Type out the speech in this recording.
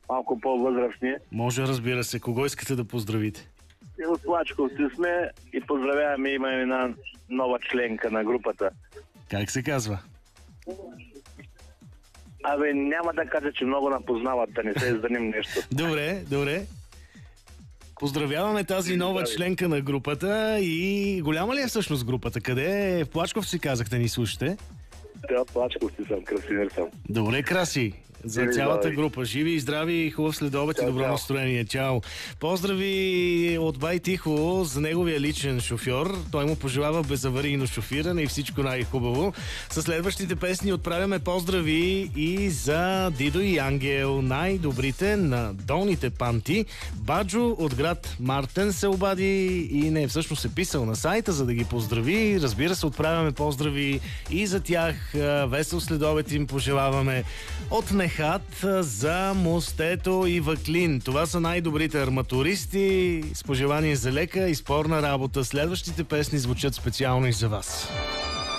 малко по-възрастни. Може, разбира се. Кого искате да поздравите? И от Плачковци сме и поздравяваме, има една нова членка на групата. Как се казва? Абе, няма да кажа, че много напознават, да не се изданим нещо. Добре. Поздравяваме тази нова членка на групата. И голяма ли е всъщност групата? Къде е? В Плачковци казахте, ни слушате? Да, Плачковци съм, Красимир съм. Добре, Краси. За цялата група. Живи и здрави, хубав следобед и добро настроение. Чао. Поздрави от Бай Тихо за неговия личен шофьор. Той му пожелава безаварийно шофиране и всичко най-хубаво. Със следващите песни отправяме поздрави и за Дидо и Ангел, най-добрите на долните панти. Баджо от град Мартен се обади и не, всъщност е писал на сайта, за да ги поздрави. Разбира се, отправяме поздрави и за тях. Весел следобед им пожелаваме от Нехат за Мостето и Ваклин. Това са най-добрите арматуристи. С пожелание за лека и спорна работа. Следващите песни звучат специално и за вас.